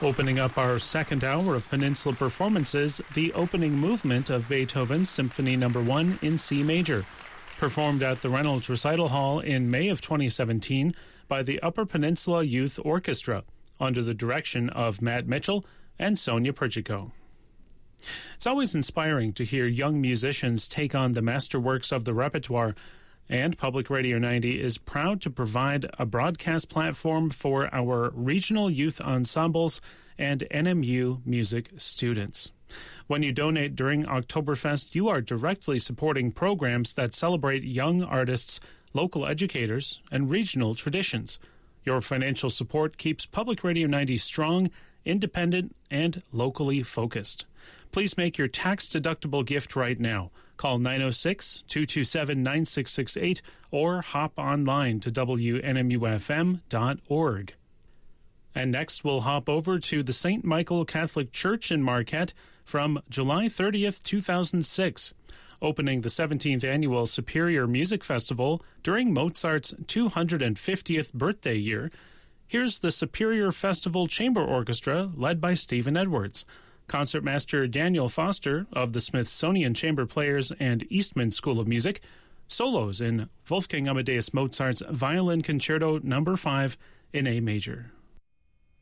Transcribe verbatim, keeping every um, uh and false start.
Opening up our second hour of Peninsula performances, the opening movement of Beethoven's Symphony Number one in C major, performed at the Reynolds Recital Hall in May of twenty seventeen by the Upper Peninsula Youth Orchestra, under the direction of Matt Mitchell and Sonia Perchico. It's always inspiring to hear young musicians take on the masterworks of the repertoire, and Public Radio ninety is proud to provide a broadcast platform for our regional youth ensembles and N M U music students. When you donate during Oktoberfest, you are directly supporting programs that celebrate young artists, local educators, and regional traditions. Your financial support keeps Public Radio ninety strong, independent, and locally focused. Please make your tax-deductible gift right now. Call nine oh six, two two seven, nine six six eight or hop online to W N M U F M dot org. And next, we'll hop over to the Saint Michael Catholic Church in Marquette from July thirtieth, two thousand six, opening the seventeenth Annual Superior Music Festival during Mozart's two hundred fiftieth birthday year. Here's the Superior Festival Chamber Orchestra led by Stephen Edwards. Concertmaster Daniel Foster of the Smithsonian Chamber Players and Eastman School of Music, solos in Wolfgang Amadeus Mozart's Violin Concerto Number five in A major.